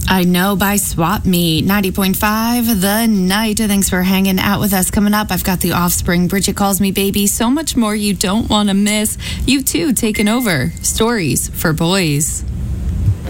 I know by Swap Meet, 90.5 The Night. Thanks for hanging out with us. Coming up, I've got The Offspring, Bridget Calls Me Baby, so much more you don't want to miss. You too, taking over Stories for Boys.